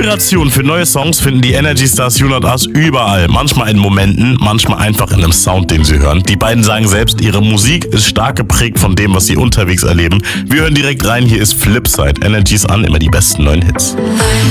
Inspiration für neue Songs finden die Energy Stars You Not Us überall. Manchmal in Momenten, manchmal einfach in einem Sound, den sie hören. Die beiden sagen selbst, ihre Musik ist stark geprägt von dem, was sie unterwegs erleben. Wir hören direkt rein, hier ist Flipside. Energies an, immer die besten neuen Hits.